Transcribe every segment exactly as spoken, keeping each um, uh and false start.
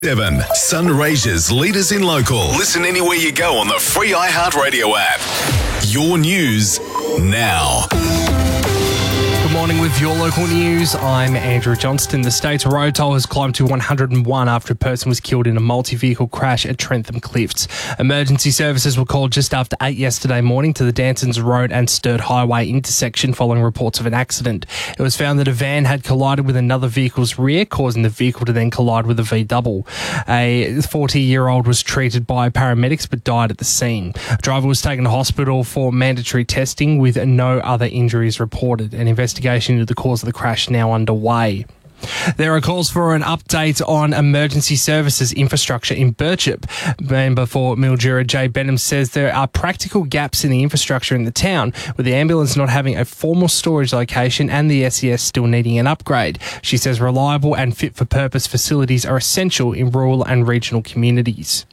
Seven Sunraysia's leaders in local. Listen anywhere you go on the free iHeartRadio app. Your news now. Good morning with your local news. I'm Andrew Johnston. The state's road toll has climbed to one hundred and one after a person was killed in a multi-vehicle crash at Trentham Cliffs. Emergency services were called just after eight yesterday morning to the Dansons Road and Sturt Highway intersection following reports of an accident. It was found that a van had collided with another vehicle's rear, causing the vehicle to then collide with a V-double. A forty-year-old was treated by paramedics but died at the scene. The driver was taken to hospital for mandatory testing with no other injuries reported. An investigation into the cause of the crash now underway. There are calls for an update on emergency services infrastructure in Birchip. Member for Mildura, Jay Benham, says there are practical gaps in the infrastructure in the town, with the ambulance not having a formal storage location and the S E S still needing an upgrade. She says reliable and fit-for-purpose facilities are essential in rural and regional communities.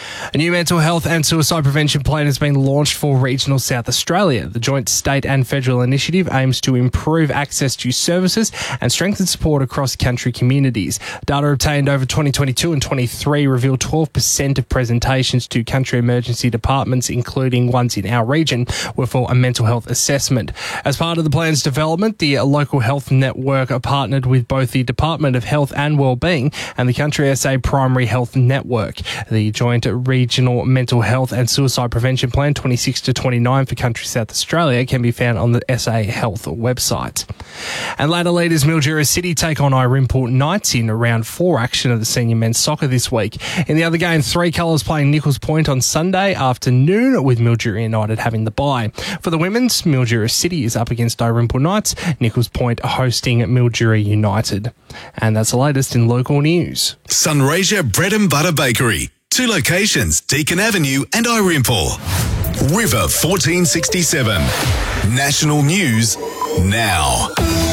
A new mental health and suicide prevention plan has been launched for regional South Australia. The joint state and federal initiative aims to improve access to services and strengthen support across country communities. Data obtained over twenty twenty-two and twenty-three revealed twelve percent of presentations to country emergency departments, including ones in our region, were for a mental health assessment. As part of the plan's development, the local health network partnered with both the Department of Health and Wellbeing and the Country S A Primary Health Network. The joint Regional Mental Health and Suicide Prevention Plan twenty-six to twenty-nine for Country South Australia can be found on the S A Health website. And ladder leaders Mildura City take on Irimport Knights in round four action of the senior men's soccer this week. In the other game, Three Colours playing Nichols Point on Sunday afternoon, with Mildura United having the bye. For the women's, Mildura City is up against Irimport Knights, Nichols Point hosting Mildura United. And that's the latest in local news. Sunraysia Bread and Butter Bakery. Two locations, Deakin Avenue and Irimport. River fourteen sixty-seven. National News Now.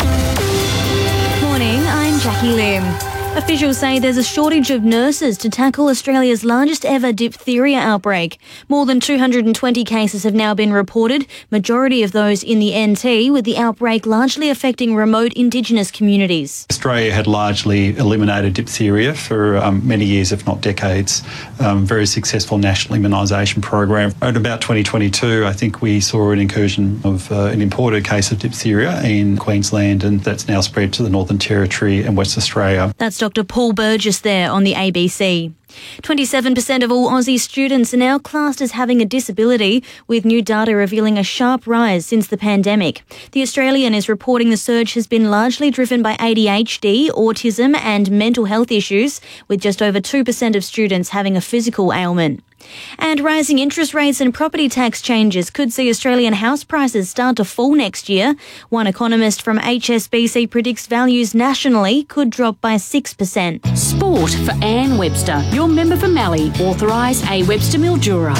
Morning, I'm Jackie Lim. Officials say there's a shortage of nurses to tackle Australia's largest ever diphtheria outbreak. More than two hundred twenty cases have now been reported, majority of those in the N T, with the outbreak largely affecting remote Indigenous communities. Australia had largely eliminated diphtheria for um, many years, if not decades. Um, very successful national immunisation program. At about twenty twenty-two, I think we saw an incursion of uh, an imported case of diphtheria in Queensland, and that's now spread to the Northern Territory and West Australia. That's Doctor Paul Burgess there on the A B C. twenty-seven percent of all Aussie students are now classed as having a disability, with new data revealing a sharp rise since the pandemic. The Australian is reporting the surge has been largely driven by A D H D, autism and mental health issues, with just over two percent of students having a physical ailment. And rising interest rates and property tax changes could see Australian house prices start to fall next year. One economist from H S B C predicts values nationally could drop by six percent. Sport for Anne Webster, your member for Mallee, authorise A Webster Mildura.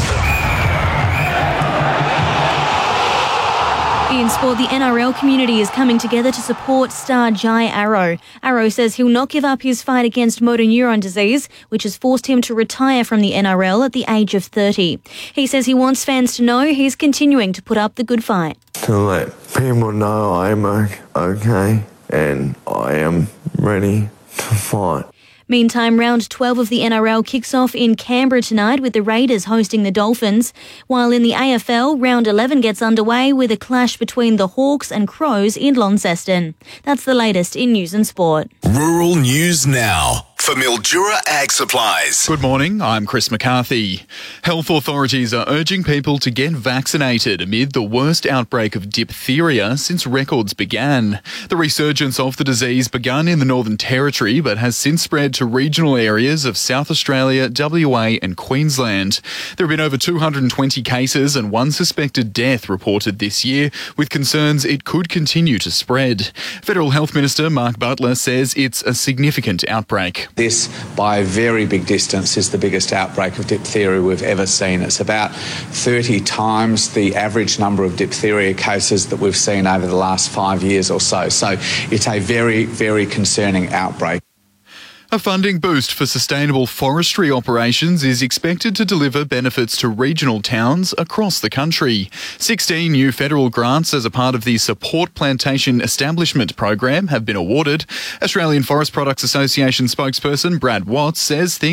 In sport, the N R L community is coming together to support star Jai Arrow. Arrow says he'll not give up his fight against motor neuron disease, which has forced him to retire from the N R L at the age of thirty. He says he wants fans to know he's continuing to put up the good fight. To let people know I'm okay and I am ready to fight. Meantime, round twelve of the N R L kicks off in Canberra tonight, with the Raiders hosting the Dolphins, while in the A F L, round eleven gets underway with a clash between the Hawks and Crows in Launceston. That's the latest in news and sport. Rural News Now. For Mildura Ag Supplies. Good morning, I'm Chris McCarthy. Health authorities are urging people to get vaccinated amid the worst outbreak of diphtheria since records began. The resurgence of the disease began in the Northern Territory but has since spread to regional areas of South Australia, W A and Queensland. There have been over two hundred twenty cases and one suspected death reported this year, with concerns it could continue to spread. Federal Health Minister Mark Butler says it's a significant outbreak. This, by a very big distance, is the biggest outbreak of diphtheria we've ever seen. It's about thirty times the average number of diphtheria cases that we've seen over the last five years or so. So it's a very, very concerning outbreak. A funding boost for sustainable forestry operations is expected to deliver benefits to regional towns across the country. sixteen new federal grants as a part of the Support Plantation Establishment program have been awarded. Australian Forest Products Association spokesperson Brad Watts says things